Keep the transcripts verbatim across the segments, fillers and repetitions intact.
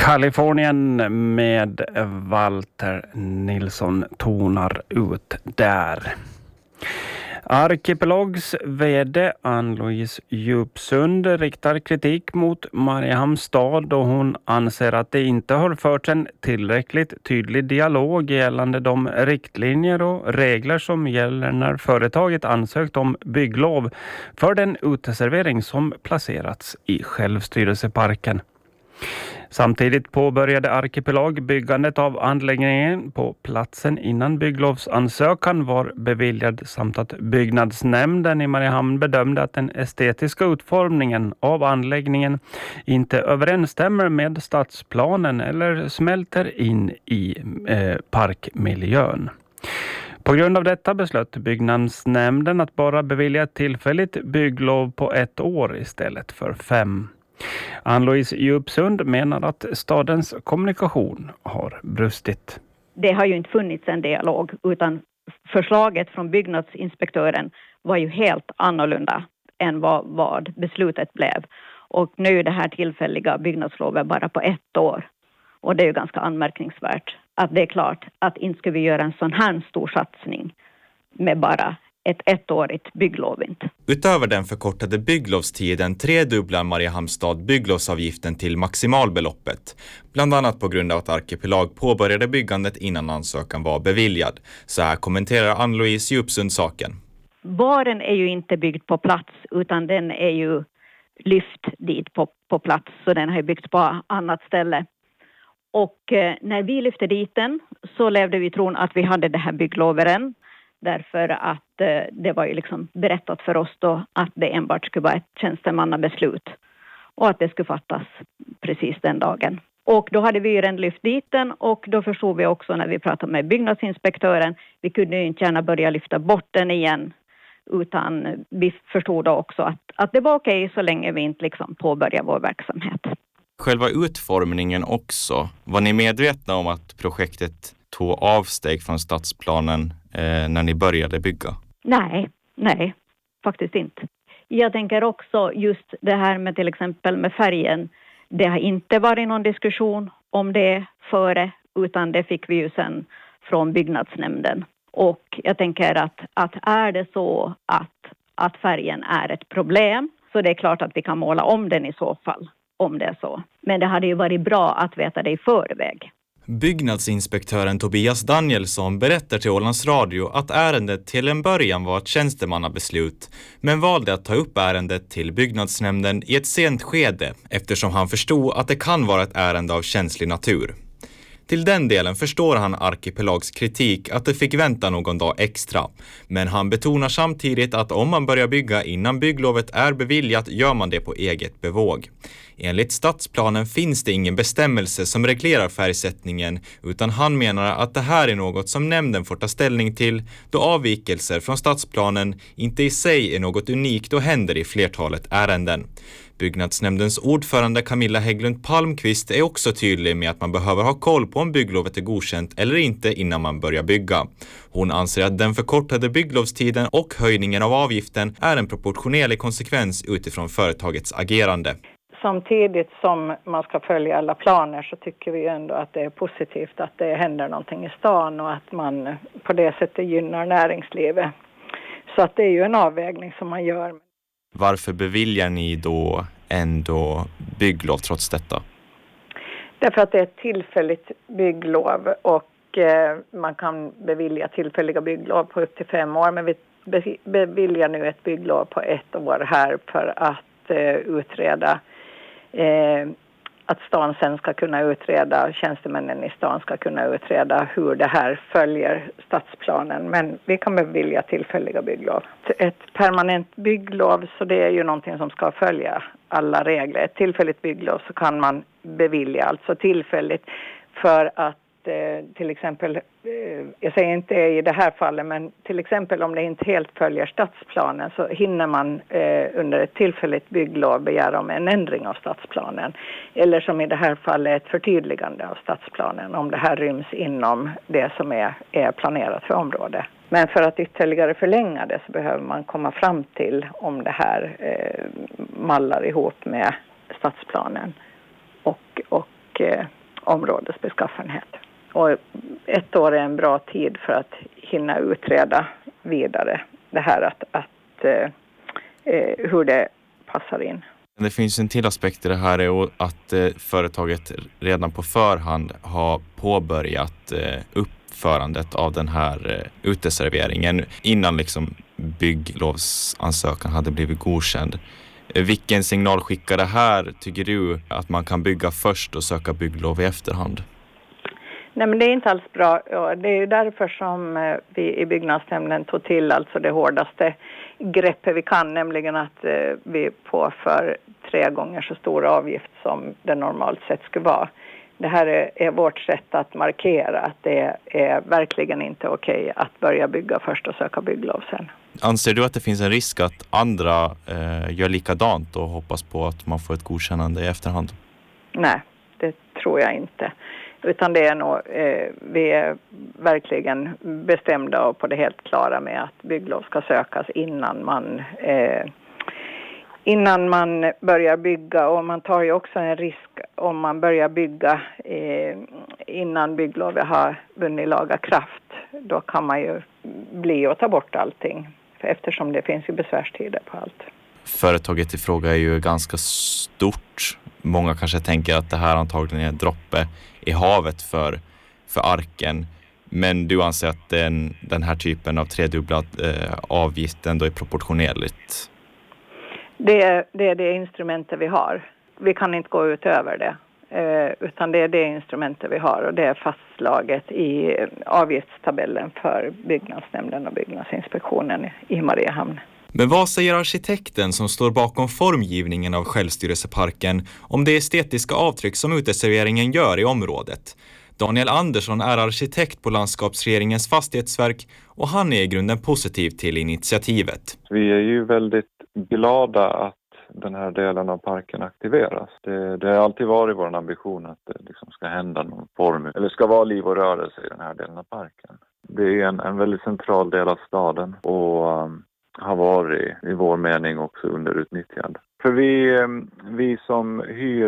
Kalifornien med Walter Nilsson tonar ut där. Arkipelags vd Ann-Louise Djupsund riktar kritik mot Mariehamns stad och hon anser att det inte har förts en tillräckligt tydlig dialog gällande de riktlinjer och regler som gäller när företaget ansökt om bygglov för den uteservering som placerats i självstyrelseparken. Samtidigt påbörjade Arkipelag byggandet av anläggningen på platsen innan bygglovsansökan var beviljad samt att byggnadsnämnden i Mariehamn bedömde att den estetiska utformningen av anläggningen inte överensstämmer med stadsplanen eller smälter in i eh, parkmiljön. På grund av detta beslöt byggnadsnämnden att bara bevilja ett tillfälligt bygglov på ett år istället för fem. Ann-Louise Djupsund menar att stadens kommunikation har brustit. Det har ju inte funnits en dialog utan förslaget från byggnadsinspektören var ju helt annorlunda än vad, vad beslutet blev. Och nu är det här tillfälliga byggnadslovet bara på ett år. Och det är ju ganska anmärkningsvärt att det är klart att inte ska vi göra en sån här stor satsning med bara ett ettårigt bygglov inte. Utöver den förkortade bygglovstiden tredubblar Mariehamns stad bygglovsavgiften till maximalbeloppet. Bland annat på grund av att Arkipelag påbörjade byggandet innan ansökan var beviljad. Så här kommenterar Ann-Louise Djupsund saken. Baren är ju inte byggd på plats utan den är ju lyft dit på, på plats. Så den har ju byggts på annat ställe. Och eh, när vi lyfte dit den så levde vi i tron att vi hade det här byggloveren. Därför att eh, det var ju liksom berättat för oss då att det enbart skulle vara ett tjänstemannabeslut. Och att det skulle fattas precis den dagen. Och då hade vi ju redan lyft dit den och då förstod vi också när vi pratade med byggnadsinspektören. Vi kunde ju inte gärna börja lyfta bort den igen. Utan vi förstod då också att, att det var okej så länge vi inte liksom påbörjade vår verksamhet. Själva utformningen också. Var ni medvetna om att projektet tog avsteg från stadsplanen eh, när ni började bygga? Nej, nej, faktiskt inte. Jag tänker också just det här med till exempel med färgen. Det har inte varit någon diskussion om det före utan det fick vi ju sen från byggnadsnämnden. Och jag tänker att, att är det så att, att färgen är ett problem så det är klart att vi kan måla om den i så fall. Om det är så. Men det hade ju varit bra att veta det i förväg. Byggnadsinspektören Tobias Danielsson berättar till Ålands Radio att ärendet till en början var ett tjänstemannabeslut men valde att ta upp ärendet till byggnadsnämnden i ett sent skede eftersom han förstod att det kan vara ett ärende av känslig natur. Till den delen förstår han Arkipelags kritik att det fick vänta någon dag extra. Men han betonar samtidigt att om man börjar bygga innan bygglovet är beviljat gör man det på eget bevåg. Enligt stadsplanen finns det ingen bestämmelse som reglerar färgsättningen utan han menar att det här är något som nämnden får ta ställning till då avvikelser från stadsplanen inte i sig är något unikt och händer i flertalet ärenden. Byggnadsnämndens ordförande Camilla Hägglund Palmqvist är också tydlig med att man behöver ha koll på om bygglovet är godkänt eller inte innan man börjar bygga. Hon anser att den förkortade bygglovstiden och höjningen av avgiften är en proportionerlig konsekvens utifrån företagets agerande. Samtidigt som man ska följa alla planer så tycker vi ändå att det är positivt att det händer någonting i stan och att man på det sättet gynnar näringslivet. Så att det är ju en avvägning som man gör. Varför beviljar ni då ändå bygglov trots detta? Därför att det är ett tillfälligt bygglov och eh, man kan bevilja tillfälliga bygglov på upp till fem år. Men vi beviljar nu ett bygglov på ett år här för att eh, utreda eh, att stan sen ska kunna utreda, tjänstemännen i stan ska kunna utreda hur det här följer stadsplanen. Men vi kan bevilja tillfälliga bygglov. Ett permanent bygglov så det är ju någonting som ska följa alla regler. Ett tillfälligt bygglov så kan man bevilja alltså tillfälligt för att eh, till exempel, eh, jag säger inte i det här fallet men till exempel om det inte helt följer stadsplanen så hinner man eh, under ett tillfälligt bygglov begära om en ändring av stadsplanen. Eller som i det här fallet ett förtydligande av stadsplanen om det här ryms inom det som är, är planerat för området. Men för att ytterligare förlänga det så behöver man komma fram till om det här eh, mallar ihop med stadsplanen och, och eh, områdesbeskaffenhet. Och ett år är en bra tid för att hinna utreda vidare det här att, att eh, hur det passar in. Det finns en till aspekt i det här är att eh, företaget redan på förhand har påbörjat eh, uppförandet av den här eh, uteserveringen innan liksom bygglovsansökan hade blivit godkänd. Eh, vilken signal skickar det här, tycker du, att man kan bygga först och söka bygglov i efterhand? Nej, men det är inte alls bra. Ja, det är ju därför som vi i byggnadsnämnden tog till alltså det hårdaste greppet vi kan, nämligen att eh, vi påför tre gånger så stor avgift som det normalt sett skulle vara. Det här är, är vårt sätt att markera att det är verkligen inte okej att börja bygga först och söka bygglov sen. Anser du att det finns en risk att andra eh, gör likadant och hoppas på att man får ett godkännande i efterhand? Nej, det tror jag inte. Utan det är nog, eh, vi är verkligen bestämda och på det helt klara med att bygglov ska sökas innan man, eh, innan man börjar bygga. Och man tar ju också en risk om man börjar bygga eh, innan bygglovet har vunnit laga kraft. Då kan man ju bli och ta bort allting eftersom det finns ju besvärstider på allt. Företaget i fråga är ju ganska stort. Många kanske tänker att det här antagligen är en droppe i havet för, för Arken. Men du anser att den, den här typen av tredubblad eh, avgift ändå är proportionerligt? Det är, det är det instrumentet vi har. Vi kan inte gå utöver det. Eh, utan det är det instrumentet vi har. Och det är fastslaget i avgiftstabellen för byggnadsnämnden och byggnadsinspektionen i Mariehamn. Men vad säger arkitekten som står bakom formgivningen av självstyrelseparken om det estetiska avtryck som uteserveringen gör i området? Daniel Andersson är arkitekt på Landskapsregeringens fastighetsverk och han är i grunden positiv till initiativet. Vi är ju väldigt glada att den här delen av parken aktiveras. Det, det har alltid varit vår ambition att det liksom ska hända någon form, eller ska vara liv och rörelse i den här delen av parken. Det är en, en väldigt central del av staden och um, har varit i vår mening också underutnyttjad. För vi, vi som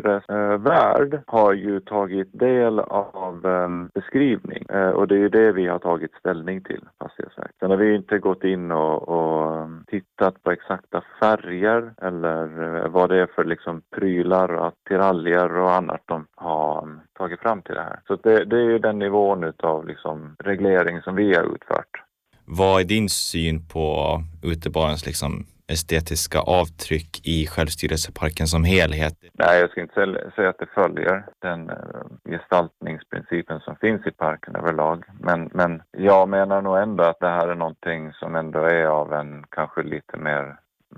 hyresvärd har ju tagit del av beskrivning och det är ju det vi har tagit ställning till fastighetsverket. Sen har vi inte gått in och, och tittat på exakta färger eller vad det är för liksom prylar och attiraljer och annat de har tagit fram till det här. Så det, det är ju den nivån av liksom reglering som vi har utfört. Vad är din syn på utebarens liksom estetiska avtryck i självstyrelseparken som helhet? Nej, jag ska inte säga att det följer den gestaltningsprincipen som finns i parken överlag. Men, men jag menar nog ändå att det här är någonting som ändå är av en kanske lite mer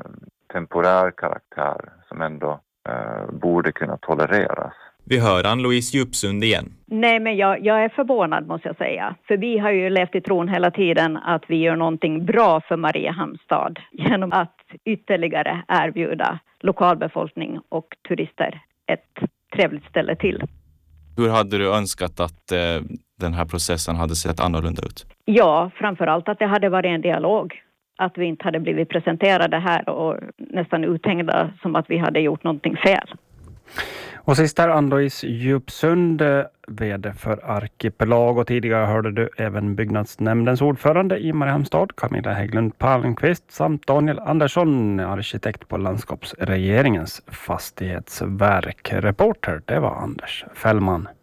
temporär karaktär som ändå eh, borde kunna tolereras. Vi hör Ann-Louise Djupsund igen. Nej, men jag, jag är förvånad måste jag säga. För vi har ju levt i tron hela tiden att vi gör någonting bra för Mariehamns stad genom att ytterligare erbjuda lokalbefolkning och turister ett trevligt ställe till. Hur hade du önskat att eh, den här processen hade sett annorlunda ut? Ja, framförallt att det hade varit en dialog. Att vi inte hade blivit presenterade här och nästan uthängda som att vi hade gjort någonting fel. Och sist här Ann-Louise Djupsund, vd för Arkipelag, och tidigare hörde du även byggnadsnämndens ordförande i Mariehamns stad, Camilla Hägglund Palmqvist, samt Daniel Andersson, arkitekt på Landskapsregeringens fastighetsverk. Reporter, det var Anders Fällman.